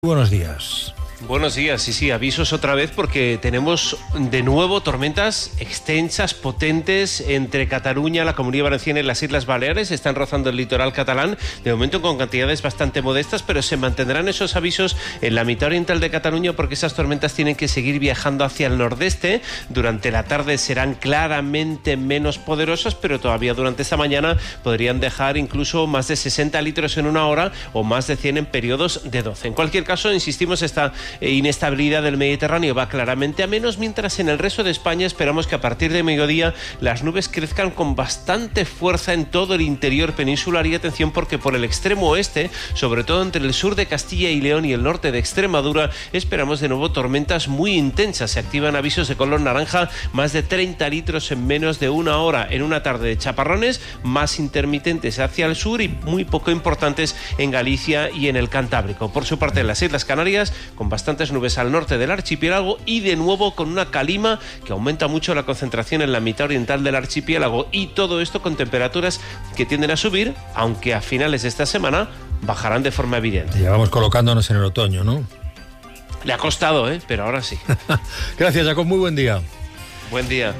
Buenos días. Buenos días, sí, avisos otra vez porque tenemos de nuevo tormentas extensas, potentes entre Cataluña, la Comunidad Valenciana y las Islas Baleares. Están rozando el litoral catalán, de momento con cantidades bastante modestas, pero se mantendrán esos avisos en la mitad oriental de Cataluña porque esas tormentas tienen que seguir viajando hacia el nordeste. Durante la tarde serán claramente menos poderosas, pero todavía durante esta mañana podrían dejar incluso más de 60 litros en una hora o más de 100 en periodos de 12. En cualquier caso, insistimos, esta inestabilidad del Mediterráneo va claramente a menos, mientras en el resto de España esperamos que a partir de mediodía las nubes crezcan con bastante fuerza en todo el interior peninsular. Y atención, porque por el extremo oeste, sobre todo entre el sur de Castilla y León y el norte de Extremadura, esperamos de nuevo tormentas muy intensas. Se activan avisos de color naranja, más de 30 litros en menos de una hora, en una tarde de chaparrones más intermitentes hacia el sur y muy poco importantes en Galicia y en el Cantábrico. Por su parte, en las Islas Canarias, con bastantes nubes al norte del archipiélago y de nuevo con una calima que aumenta mucho la concentración en la mitad oriental del archipiélago, y todo esto con temperaturas que tienden a subir, aunque a finales de esta semana bajarán de forma evidente. Ya vamos colocándonos en el otoño, ¿no? Le ha costado, pero ahora sí. Gracias, Jacob, muy buen día. Buen día.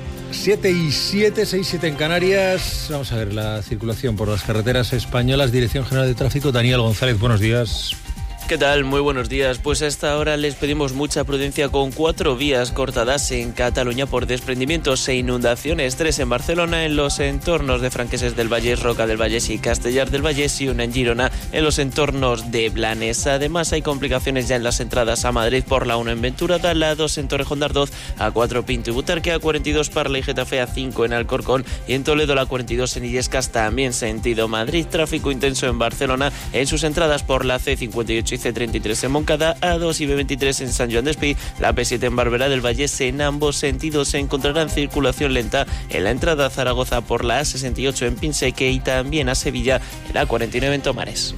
7:07, 6:07 en Canarias. Vamos a ver la circulación por las carreteras españolas. Dirección General de Tráfico, Daniel González, buenos días. ¿Qué tal? Muy buenos días. Pues a esta hora les pedimos mucha prudencia con 4 vías cortadas en Cataluña por desprendimientos e inundaciones. 3 en Barcelona, en los entornos de Franqueses del Vallès, Roca del Vallès y Castellar del Vallès, y una en Girona, en los entornos de Blanes. Además, hay complicaciones ya en las entradas a Madrid por la 1 en Venturada, la 2 en Torrejón de Ardoz, A4 Pinto y Butarque, A42 Parla y Getafe, A5 en Alcorcón y en Toledo la 42 en Illescas, también sentido Madrid. Tráfico intenso en Barcelona en sus entradas por la C58 y C33 en Moncada, A2 y B23 en San Joan Despí, la P7 en Barberá del Vallès. En ambos sentidos se encontrarán circulación lenta en la entrada a Zaragoza por la A68 en Pinseque y también a Sevilla en la A49 en Tomares.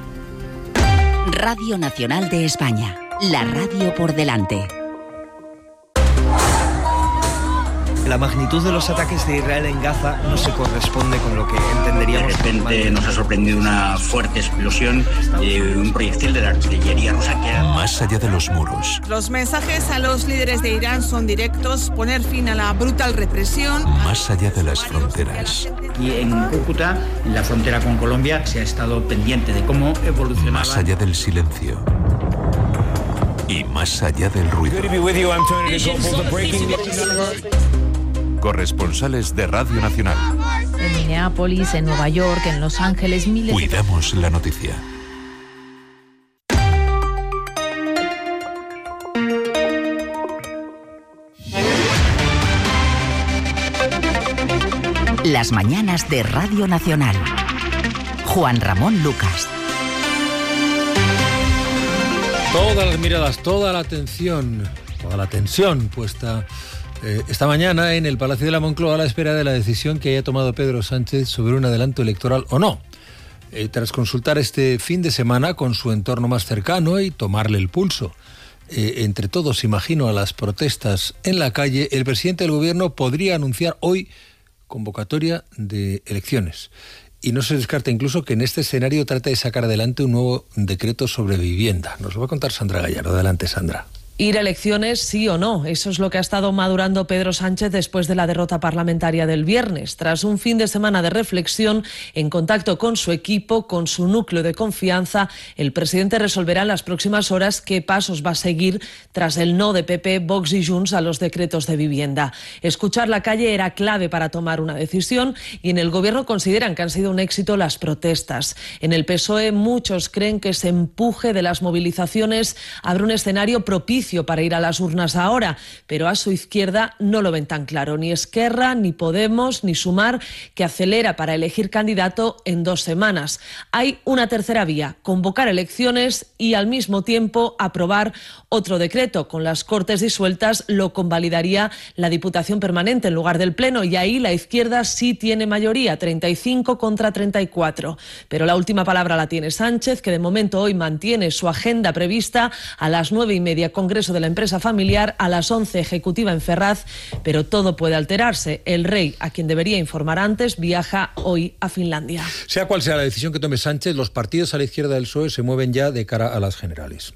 Radio Nacional de España, la radio por delante. La magnitud de los ataques de Israel en Gaza no se corresponde con lo que entenderíamos. De repente nos ha sorprendido una fuerte explosión de un proyectil de la artillería rusa que era... Más allá de los muros. Los mensajes a los líderes de Irán son directos: poner fin a la brutal represión. Más allá de las fronteras. Y en Cúcuta, en la frontera con Colombia, se ha estado pendiente de cómo evolucionaba. Más allá del silencio. Y más allá del ruido. Corresponsales de Radio Nacional. En Minneapolis, en Nueva York, en Los Ángeles, miles. Cuidamos la noticia. Las mañanas de Radio Nacional. Juan Ramón Lucas. Todas las miradas, toda la atención, toda la tensión puesta esta mañana en el Palacio de la Moncloa a la espera de la decisión que haya tomado Pedro Sánchez sobre un adelanto electoral o no. Tras consultar este fin de semana con su entorno más cercano y tomarle el pulso, entre todos, imagino, a las protestas en la calle, el presidente del gobierno podría anunciar hoy convocatoria de elecciones. Y no se descarta incluso que en este escenario trate de sacar adelante un nuevo decreto sobre vivienda. Nos lo va a contar Sandra Gallardo. Adelante, Sandra. Ir a elecciones, sí o no, eso es lo que ha estado madurando Pedro Sánchez después de la derrota parlamentaria del viernes. Tras un fin de semana de reflexión, en contacto con su equipo, con su núcleo de confianza, el presidente resolverá en las próximas horas qué pasos va a seguir tras el no de PP, Vox y Junts a los decretos de vivienda. Escuchar la calle era clave para tomar una decisión y en el gobierno consideran que han sido un éxito las protestas. En el PSOE muchos creen que ese empuje de las movilizaciones abre un escenario propicio para ir a las urnas ahora, pero a su izquierda no lo ven tan claro. Ni Esquerra, ni Podemos, ni Sumar, que acelera para elegir candidato en 2 semanas. Hay una tercera vía: convocar elecciones y al mismo tiempo aprobar otro decreto. Con las Cortes disueltas lo convalidaría la Diputación Permanente en lugar del Pleno, y ahí la izquierda sí tiene mayoría, 35 contra 34. Pero la última palabra la tiene Sánchez, que de momento hoy mantiene su agenda prevista a las 9:30 Congreso congreso de la empresa familiar a las 11, ejecutiva en Ferraz, pero todo puede alterarse. El rey, a quien debería informar antes, viaja hoy a Finlandia. Sea cual sea la decisión que tome Sánchez, los partidos a la izquierda del PSOE se mueven ya de cara a las generales.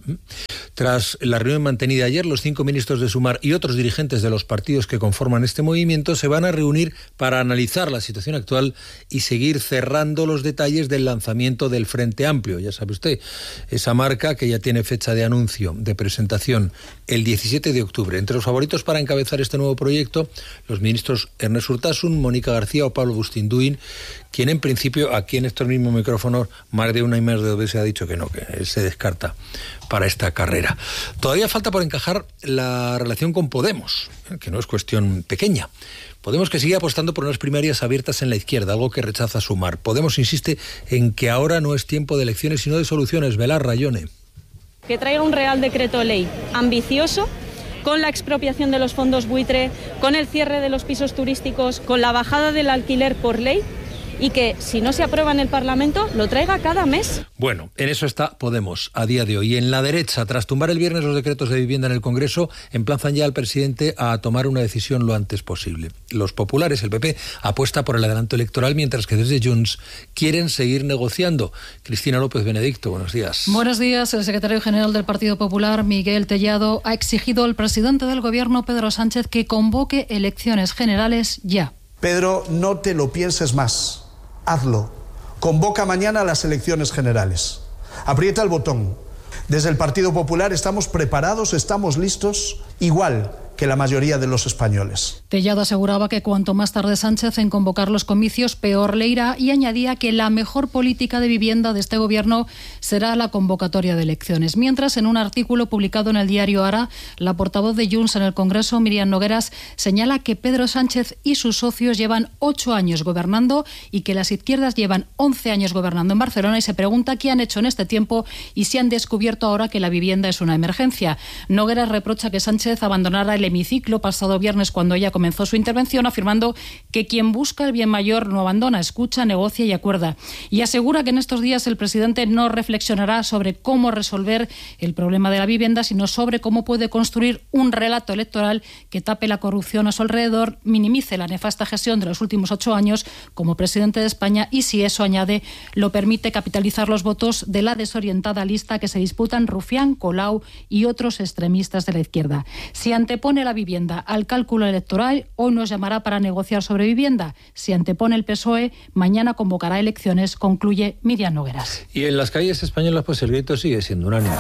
Tras la reunión mantenida ayer, los 5 ministros de Sumar y otros dirigentes de los partidos que conforman este movimiento se van a reunir para analizar la situación actual y seguir cerrando los detalles del lanzamiento del Frente Amplio. Ya sabe usted, esa marca que ya tiene fecha de anuncio, de presentación, el 17 de octubre. Entre los favoritos para encabezar este nuevo proyecto, los ministros Ernest Urtasun, Mónica García o Pablo Bustinduin, quien en principio, aquí en estos mismos micrófonos, más de una y más de 2 veces ha dicho que no, que él se descarta para esta carrera. Todavía falta por encajar la relación con Podemos, que no es cuestión pequeña. Podemos que sigue apostando por unas primarias abiertas en la izquierda, algo que rechaza Sumar. Podemos insiste en que ahora no es tiempo de elecciones, sino de soluciones. Velar Rayone. Que traiga un Real Decreto Ley ambicioso, con la expropiación de los fondos buitre, con el cierre de los pisos turísticos, con la bajada del alquiler por ley, y que, si no se aprueba en el Parlamento, lo traiga cada mes. Bueno, en eso está Podemos a día de hoy. En la derecha, tras tumbar el viernes los decretos de vivienda en el Congreso, emplazan ya al presidente a tomar una decisión lo antes posible. Los populares, el PP, apuesta por el adelanto electoral, mientras que desde Junts quieren seguir negociando. Cristina López Benedicto, buenos días. Buenos días. El secretario general del Partido Popular, Miguel Tellado, ha exigido al presidente del Gobierno, Pedro Sánchez, que convoque elecciones generales ya. Pedro, no te lo pienses más. Hazlo. Convoca mañana a las elecciones generales. Aprieta el botón. Desde el Partido Popular estamos preparados, estamos listos, igual que la mayoría de los españoles. Tellado aseguraba que cuanto más tarde Sánchez en convocar los comicios, peor le irá, y añadía que la mejor política de vivienda de este gobierno será la convocatoria de elecciones. Mientras, en un artículo publicado en el diario Ara, la portavoz de Junts en el Congreso, Míriam Nogueras, señala que Pedro Sánchez y sus socios llevan 8 años gobernando y que las izquierdas llevan 11 años gobernando en Barcelona, y se pregunta qué han hecho en este tiempo y si han descubierto ahora que la vivienda es una emergencia. Nogueras reprocha que Sánchez abandonara el hemiciclo pasado viernes cuando ella comenzó su intervención, afirmando que quien busca el bien mayor no abandona, escucha, negocia y acuerda. Y asegura que en estos días el presidente no reflexionará sobre cómo resolver el problema de la vivienda, sino sobre cómo puede construir un relato electoral que tape la corrupción a su alrededor, minimice la nefasta gestión de los últimos 8 años como presidente de España y, si eso añade, lo permite, capitalizar los votos de la desorientada lista que se disputan Rufián, Colau y otros extremistas de la izquierda. Si antepone la vivienda al cálculo electoral, hoy nos llamará para negociar sobre vivienda. Si antepone el PSOE, mañana convocará elecciones, concluye Míriam Nogueras. Y en las calles españolas, pues el grito sigue siendo unánime.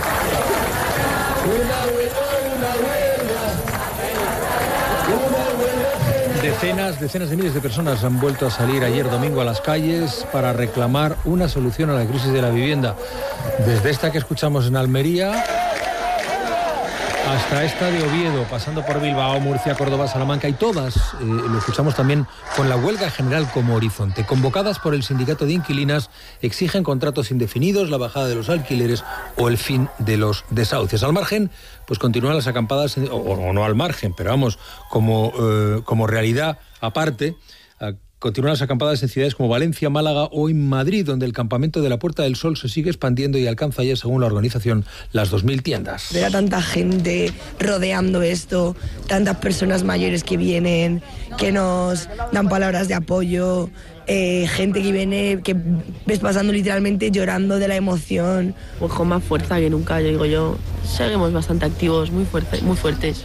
Decenas de miles de personas han vuelto a salir ayer domingo a las calles para reclamar una solución a la crisis de la vivienda. Desde esta que escuchamos en Almería hasta esta de Oviedo, pasando por Bilbao, Murcia, Córdoba, Salamanca, y todas, lo escuchamos también con la huelga general como horizonte. Convocadas por el sindicato de inquilinas, exigen contratos indefinidos, la bajada de los alquileres o el fin de los desahucios. Al margen, pues continúan las acampadas, o no al margen, pero vamos, como realidad aparte, continúan las acampadas en ciudades como Valencia, Málaga o en Madrid, donde el campamento de la Puerta del Sol se sigue expandiendo y alcanza ya, según la organización, las 2.000 tiendas. Ver a tanta gente rodeando esto, tantas personas mayores que vienen, que nos dan palabras de apoyo, gente que viene, que ves pasando literalmente llorando de la emoción. Pues con más fuerza que nunca, yo digo yo. Seguimos bastante activos, muy fuertes.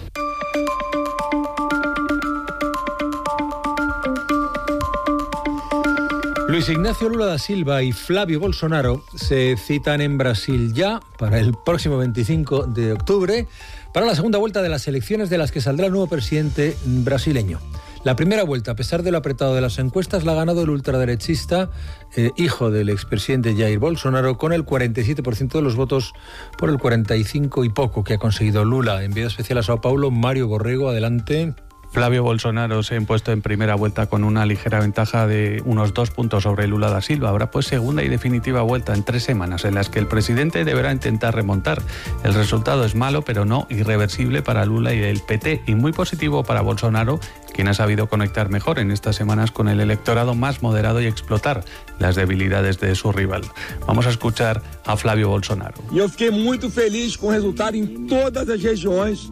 Luis Ignacio Lula da Silva y Flavio Bolsonaro se citan en Brasil ya para el próximo 25 de octubre para la segunda vuelta de las elecciones de las que saldrá el nuevo presidente brasileño. La primera vuelta, a pesar de lo apretado de las encuestas, la ha ganado el ultraderechista, hijo del expresidente Jair Bolsonaro, con el 47% de los votos por el 45 y poco que ha conseguido Lula. Enviado especial a Sao Paulo, Mario Borrego, adelante. Flavio Bolsonaro se ha impuesto en primera vuelta con una ligera ventaja de unos 2 puntos sobre Lula da Silva. Habrá pues segunda y definitiva vuelta en 3 semanas en las que el presidente deberá intentar remontar. El resultado es malo, pero no irreversible para Lula y el PT, y muy positivo para Bolsonaro, quien ha sabido conectar mejor en estas semanas con el electorado más moderado y explotar las debilidades de su rival. Vamos a escuchar a Flavio Bolsonaro. Yo fiquei muito feliz con el resultado en todas las regiones.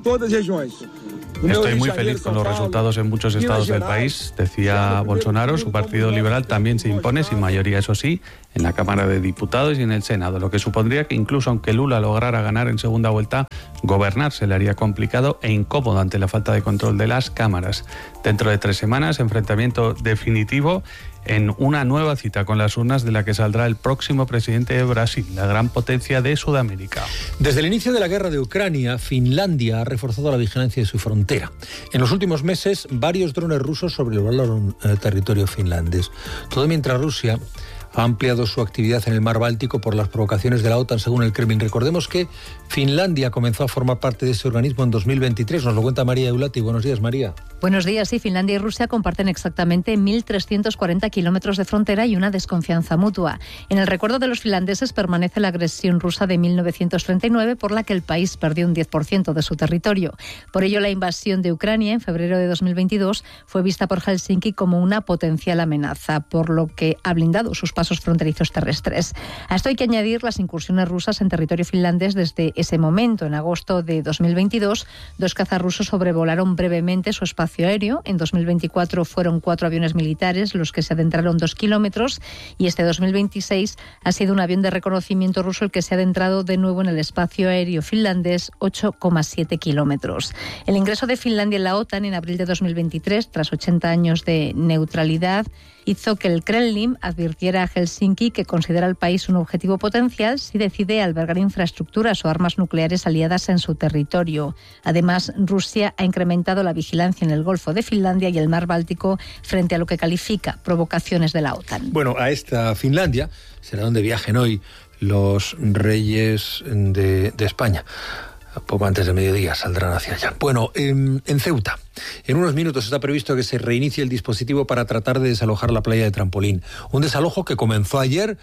Estoy muy feliz con los resultados en muchos estados del país, decía Bolsonaro. Su partido liberal también se impone, sin mayoría, eso sí, en la Cámara de Diputados y en el Senado, lo que supondría que incluso aunque Lula lograra ganar en segunda vuelta, gobernar se le haría complicado e incómodo ante la falta de control de las cámaras. Dentro de 3 semanas, enfrentamiento definitivo en una nueva cita con las urnas de la que saldrá el próximo presidente de Brasil, la gran potencia de Sudamérica. Desde el inicio de la guerra de Ucrania, Finlandia ha reforzado la vigilancia de su frontera. En los últimos meses, varios drones rusos sobrevolaron territorio finlandés. Todo mientras Rusia ha ampliado su actividad en el mar Báltico por las provocaciones de la OTAN, según el Kremlin. Recordemos que Finlandia comenzó a formar parte de ese organismo en 2023. Nos lo cuenta María Eulati. Buenos días, María. Buenos días. Sí, Finlandia y Rusia comparten exactamente 1.340 kilómetros de frontera y una desconfianza mutua. En el recuerdo de los finlandeses permanece la agresión rusa de 1939, por la que el país perdió un 10% de su territorio. Por ello, la invasión de Ucrania en febrero de 2022 fue vista por Helsinki como una potencial amenaza, por lo que ha blindado sus pasos fronterizos terrestres. A esto hay que añadir las incursiones rusas en territorio finlandés desde ese momento. En agosto de 2022, 2 cazas rusos sobrevolaron brevemente su espacio aéreo. En 2024 fueron 4 aviones militares los que se adentraron 2 kilómetros, y este 2026 ha sido un avión de reconocimiento ruso el que se ha adentrado de nuevo en el espacio aéreo finlandés, 8,7 kilómetros. El ingreso de Finlandia en la OTAN en abril de 2023, tras 80 años de neutralidad, hizo que el Kremlin advirtiera a Helsinki que considera al país un objetivo potencial si decide albergar infraestructuras o armas nucleares aliadas en su territorio. Además, Rusia ha incrementado la vigilancia en el Golfo de Finlandia y el Mar Báltico frente a lo que califica provocaciones de la OTAN. Bueno, a esta Finlandia será donde viajen hoy los reyes de España. Poco antes de mediodía saldrán hacia allá. Bueno, en Ceuta, en unos minutos está previsto que se reinicie el dispositivo para tratar de desalojar la playa de Trampolín. Un desalojo que comenzó ayer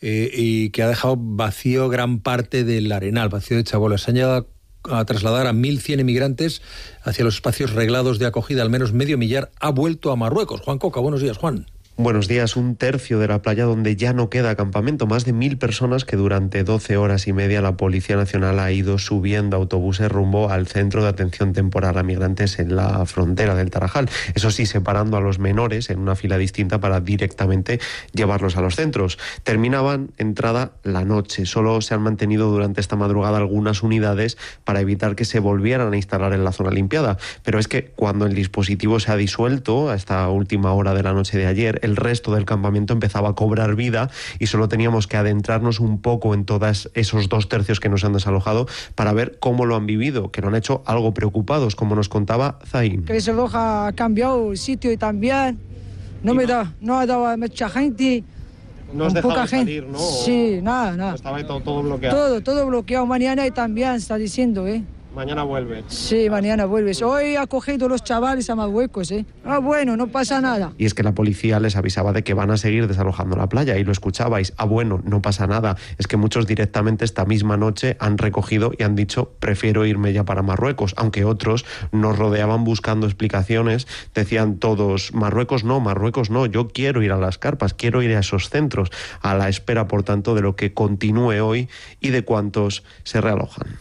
y que ha dejado vacío gran parte del Arenal, vacío de chabolas. Se han llegado a trasladar a 1.100 emigrantes hacia los espacios reglados de acogida. Al menos medio millar ha vuelto a Marruecos. Juan Coca, buenos días, Juan. Buenos días. 1/3 de la playa donde ya no queda campamento. Más de 1.000 personas que durante 12 horas y media la Policía Nacional ha ido subiendo autobuses rumbo al centro de atención temporal a migrantes en la frontera del Tarajal. Eso sí, separando a los menores en una fila distinta para directamente llevarlos a los centros. Terminaban entrada la noche. Solo se han mantenido durante esta madrugada algunas unidades para evitar que se volvieran a instalar en la zona limpiada. Pero es que cuando el dispositivo se ha disuelto a esta última hora de la noche de ayer, el resto del campamento empezaba a cobrar vida y solo teníamos que adentrarnos un poco en todos esos 2/3 que nos han desalojado para ver cómo lo han vivido, que lo han hecho algo preocupados, como nos contaba Zain. Que desaloja ha cambiado el sitio y también no ha dado mucha gente. No os dejaba salir, ¿no? Sí, nada. Estaba todo bloqueado. Todo bloqueado. Mañana y también está diciendo, Mañana vuelve. Sí, mañana vuelves. Hoy ha cogido los chavales a Marruecos, bueno, no pasa nada. Y es que la policía les avisaba de que van a seguir desalojando la playa y lo escuchabais. Bueno, no pasa nada. Es que muchos directamente esta misma noche han recogido y han dicho prefiero irme ya para Marruecos, aunque otros nos rodeaban buscando explicaciones. Decían todos, Marruecos no, yo quiero ir a las carpas, quiero ir a esos centros, a la espera, por tanto, de lo que continúe hoy y de cuántos se realojan.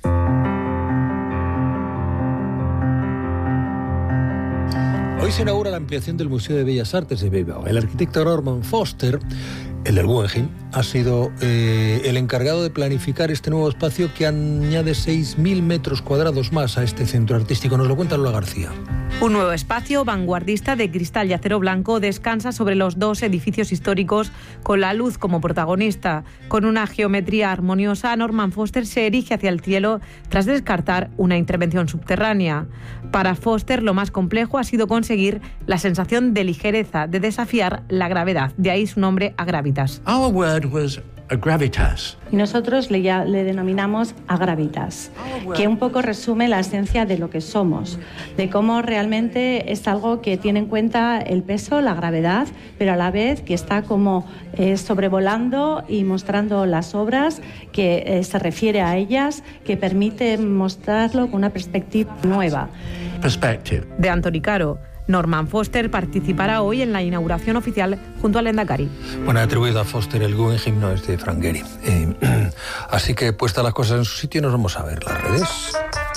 Hoy se inaugura la ampliación del Museo de Bellas Artes de Bilbao. El arquitecto Norman Foster, el del Guggenheim, ha sido el encargado de planificar este nuevo espacio que añade 6.000 metros cuadrados más a este centro artístico. Nos lo cuenta Lola García. Un nuevo espacio vanguardista de cristal y acero blanco descansa sobre los 2 edificios históricos con la luz como protagonista. Con una geometría armoniosa, Norman Foster se erige hacia el cielo tras descartar una intervención subterránea. Para Foster, lo más complejo ha sido conseguir la sensación de ligereza, de desafiar la gravedad. De ahí su nombre, Agravitas. agravitas. Y nosotros le denominamos agravitas, que un poco resume la esencia de lo que somos, de cómo realmente es algo que tiene en cuenta el peso, la gravedad, pero a la vez que está como sobrevolando y mostrando las obras, que se refiere a ellas, que permite mostrarlo con una perspectiva nueva. De Antoni Caro. Norman Foster participará hoy en la inauguración oficial junto al Lehendakari. Bueno, atribuido a Foster el Guggenheim no es de Frank Gehry. Así que puestas las cosas en su sitio, nos vamos a ver las redes.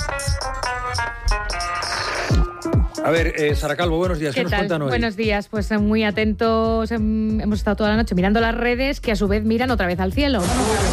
A ver, Sara Calvo, buenos días. ¿Qué nos cuentan hoy? Buenos días, pues muy atentos. Hemos estado toda la noche mirando las redes, que a su vez miran otra vez al cielo.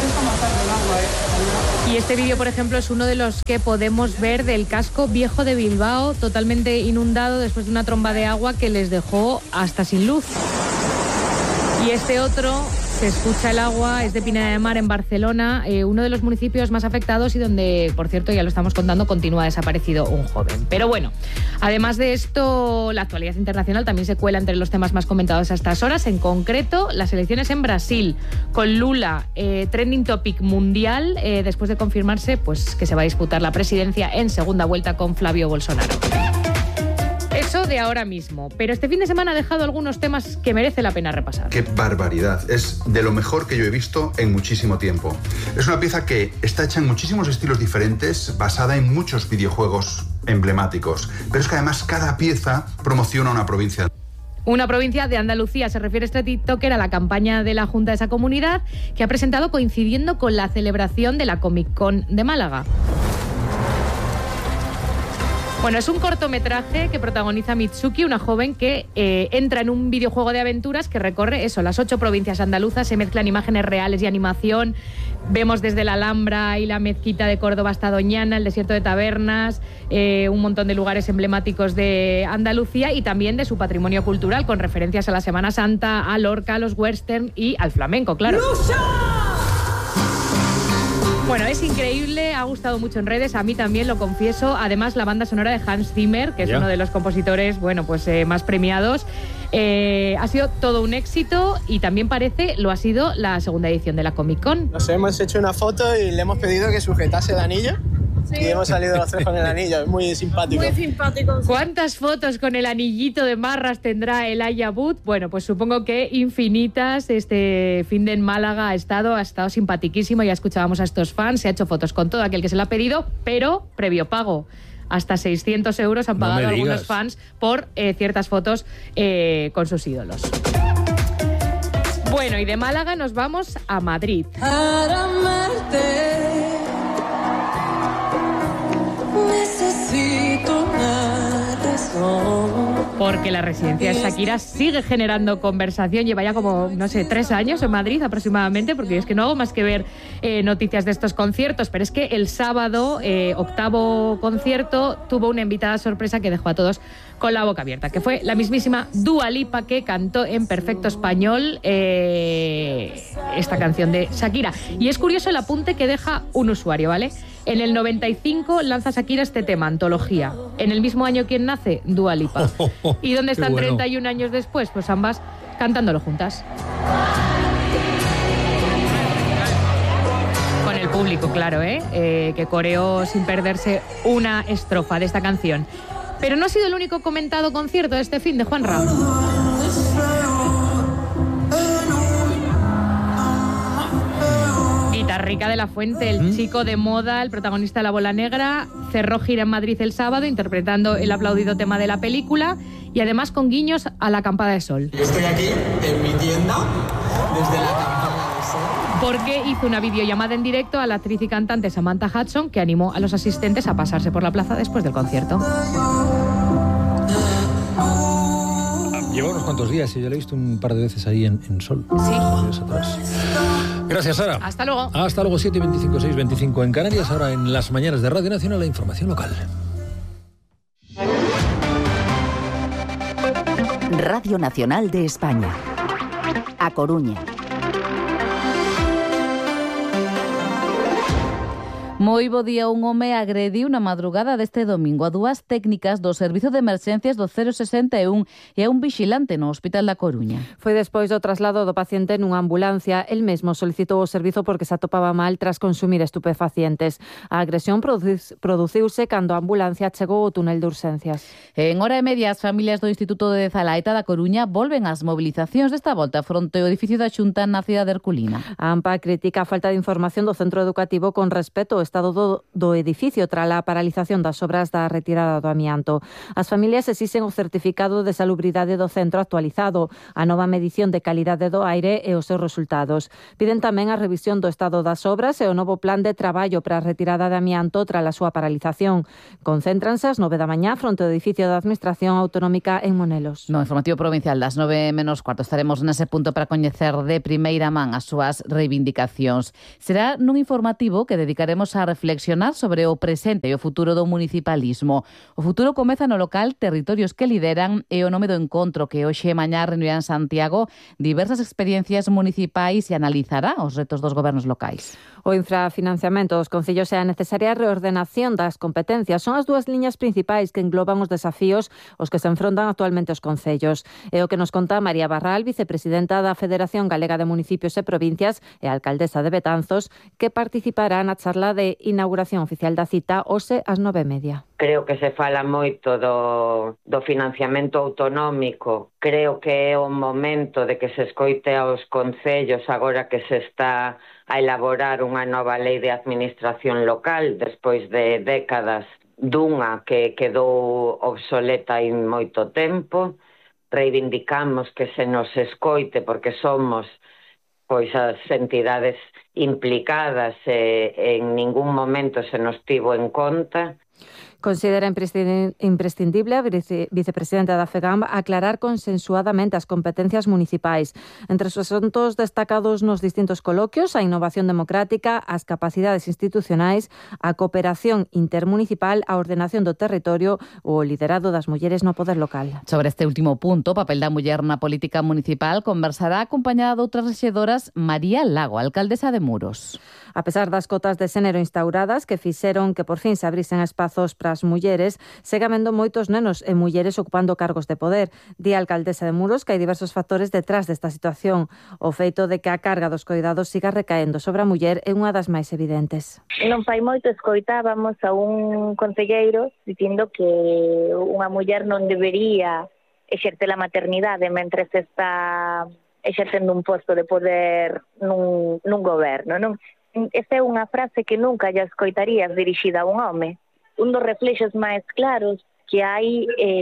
Y este vídeo, por ejemplo, es uno de los que podemos ver del casco viejo de Bilbao, totalmente inundado después de una tromba de agua que les dejó hasta sin luz. Y este otro, se escucha el agua, es de Pineda de Mar, en Barcelona, uno de los municipios más afectados y donde, por cierto, ya lo estamos contando, continúa desaparecido un joven. Pero bueno, además de esto, la actualidad internacional también se cuela entre los temas más comentados a estas horas, en concreto las elecciones en Brasil, con Lula trending topic mundial, después de confirmarse pues que se va a disputar la presidencia en segunda vuelta con Flavio Bolsonaro. Eso de ahora mismo, pero este fin de semana ha dejado algunos temas que merece la pena repasar. ¡Qué barbaridad! Es de lo mejor que yo he visto en muchísimo tiempo. Es una pieza que está hecha en muchísimos estilos diferentes, basada en muchos videojuegos emblemáticos, pero es que además cada pieza promociona una provincia. Una provincia de Andalucía, se refiere este TikToker a la campaña de la Junta de esa comunidad, que ha presentado coincidiendo con la celebración de la Comic Con de Málaga. Bueno, es un cortometraje que protagoniza Mitsuki, una joven que entra en un videojuego de aventuras que recorre las 8 provincias andaluzas, se mezclan imágenes reales y animación. Vemos desde la Alhambra y la mezquita de Córdoba hasta Doñana, el desierto de Tabernas, un montón de lugares emblemáticos de Andalucía y también de su patrimonio cultural, con referencias a la Semana Santa, a Lorca, a los western y al flamenco, claro. ¡Lucha! Bueno, es increíble, ha gustado mucho en redes, a mí también, lo confieso. Además, la banda sonora de Hans Zimmer, que es uno de los compositores, más premiados, ha sido todo un éxito y también lo ha sido la segunda edición de la Comic Con. Nos hemos hecho una foto y le hemos pedido que sujetase el anillo. Sí. Y hemos salido los tres con el anillo, es muy simpático. Muy simpático. ¿Cuántas fotos con el anillito de Marras tendrá el Ayabut? Bueno, pues supongo que infinitas. Este fin de en Málaga ha estado simpatiquísimo, ya escuchábamos a estos fans, se ha hecho fotos con todo aquel que se la ha pedido, pero previo pago. Hasta 600 euros han pagado algunos fans por ciertas fotos con sus ídolos. Bueno, y de Málaga nos vamos a Madrid. Para amarte. Necesito una razón. Porque la residencia de Shakira sigue generando conversación. Lleva ya 3 años en Madrid aproximadamente, porque es que no hago más que ver noticias de estos conciertos. Pero es que el sábado, 8º concierto, tuvo una invitada sorpresa que dejó a todos con la boca abierta, que fue la mismísima Dua Lipa, que cantó en perfecto español esta canción de Shakira. Y es curioso el apunte que deja un usuario, ¿vale? En el 95 lanza Shakira este tema, Antología. En el mismo año, ¿quién nace? Dua Lipa. ¿Y dónde están 31 años después? Pues ambas cantándolo juntas. Con el público, claro, que coreó sin perderse una estrofa de esta canción. Pero no ha sido el único comentado concierto de este fin de Juanra. Guitarrica de la Fuente, el chico de moda, el protagonista de La Bola Negra, cerró gira en Madrid el sábado interpretando el aplaudido tema de la película y además con guiños a la Acampada de Sol. Estoy aquí en mi tienda desde la Acampada de Sol. Porque hizo una videollamada en directo a la actriz y cantante Samantha Hudson, que animó a los asistentes a pasarse por la plaza después del concierto. Lleva unos cuantos días y yo la he visto un par de veces ahí en Sol. Sí. Días atrás. Gracias, Sara. Hasta luego. Hasta luego, 7:25, 6:25 en Canarias. Ahora en las mañanas de Radio Nacional, la información local. Radio Nacional de España. A Coruña. Moi bo día, un home agrediu na madrugada deste domingo a dúas técnicas do Servizo de Emerxencias do 061 e a un vigilante no Hospital da Coruña. Foi despois do traslado do paciente nunha ambulancia. El mesmo solicitou o servizo porque se atopaba mal tras consumir estupefacientes. A agresión produciuse cando a ambulancia chegou ao túnel de urxencias. En hora e media, as familias do Instituto de Zalaeta da Coruña volven ás mobilizacións desta volta fronte ao edificio da Xunta na cidade de Herculina. A AMPA critica a falta de información do centro educativo con respecto ao estado do edificio tras a paralización das obras da retirada do amianto. As familias exixen o certificado de salubridade do centro actualizado, a nova medición de calidade do aire e os seus resultados. Piden tamén a revisión do estado das obras e o novo plan de traballo para a retirada de amianto tras a súa paralización. Concéntranse ás 9 da mañá fronte ao edificio da Administración Autonómica en Monelos. No informativo provincial das 9:15 estaremos nese punto para coñecer de primeira man as súas reivindicacións. Será nun informativo que dedicaremos a reflexionar sobre o presente e o futuro do municipalismo. O futuro comeza no local Territorios que Lideran e o nome do encontro que hoxe e mañá reunirá en Santiago diversas experiencias municipais e analizará os retos dos gobernos locais. O infrafinanciamento dos concellos e a necesaria reordenación das competencias son as dúas liñas principais que engloban os desafíos aos que se enfrontan actualmente os concellos. É o que nos conta María Barral, vicepresidenta da Federación Galega de Municipios e Provincias e alcaldesa de Betanzos, que participará na charla de inauguración oficial da cita hoxe ás 9:30. Creo que se fala moito do financiamento autonómico. Creo que é o momento de que se escoite aos concellos agora que se está a elaborar unha nova lei de administración local despois de décadas dunha que quedou obsoleta en moito tempo. Reivindicamos que se nos escoite porque somos pois as entidades implicadas e en ningún momento se nos tivo en conta. Considera imprescindible a vicepresidenta da FEGAM aclarar consensuadamente as competencias municipais. Entre os asuntos destacados nos distintos coloquios, a innovación democrática, as capacidades institucionais, a cooperación intermunicipal, a ordenación do territorio ou o liderado das mulleres no poder local. Sobre este último punto, o papel da muller na política municipal, conversará acompañada de outras rexidoras María Lago, alcaldesa de Muros. A pesar das cotas de xénero instauradas que fixeron que por fin se abrisen espazos para as mulleres, segue habendo moitos nenos e mulleres ocupando cargos de poder. Di a alcaldesa de Muros que hai diversos factores detrás desta situación. O feito de que a carga dos coidados siga recaendo sobre a muller é unha das máis evidentes. Non fai moito escoitábamos a un concelleiro dicindo que unha muller non debería exercer a maternidade mentre se está exercendo un posto de poder nun goberno, non? Esta é unha frase que nunca lle escoitarías dirixida a un home. Un dos reflexos máis claros que hai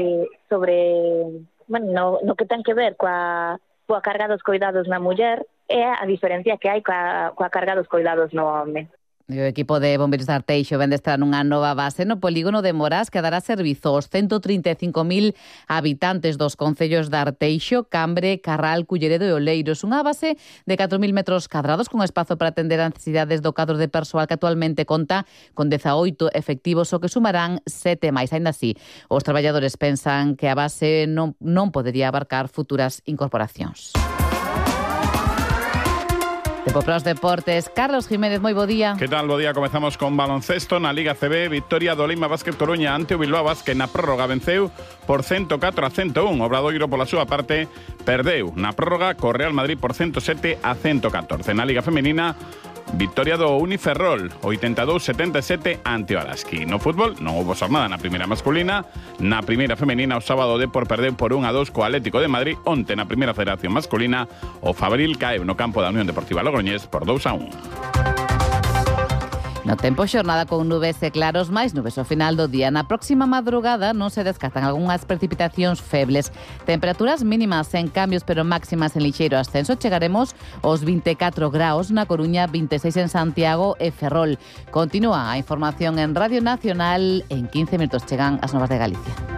sobre, no que ten que ver coa carga dos coidados na muller é a diferencia que hai coa carga dos coidados no home. O equipo de bombeiros de Arteixo vende estar nunha nova base no polígono de Morás que dará servizo aos 135.000 habitantes dos concellos de Arteixo, Cambre, Carral, Culleredo e Oleiros. Unha base de 4.000 metros cadrados con espazo para atender as necesidades do cadro de persoal que actualmente conta con 18 efectivos o que sumarán 7 máis. Ainda así, os traballadores pensan que a base non podería abarcar futuras incorporacións. Tempo para os deportes. Carlos Jiménez, moi bo día. Que tal? Bo día. Comezamos con baloncesto na Liga CB. Victoria do Lima Basket Coruña ante o Bilbao Basket na prórroga venceu por 104-101. O Obradoiro pola súa parte perdeu na prórroga co Real Madrid por 107-114. Na Liga Femenina, victoria do Uniferrol, 82-77 ante o Araski. No fútbol non houbo xornada na primeira masculina. Na primeira femenina, o sábado o Depor perdeu por 1-2 co Atlético de Madrid. Onte na primeira federación masculina, o Fabril caeu no campo da Unión Deportiva Logroñés por 2-1. No tempo, xornada con nubes e claros, máis nubes ao final do día. Na próxima madrugada non se descartan algunhas precipitacións febles. Temperaturas mínimas en cambios, pero máximas en lixeiro ascenso. Chegaremos aos 24 graus na Coruña, 26 en Santiago e Ferrol. Continúa a información en Radio Nacional. En 15 minutos chegan as novas de Galicia.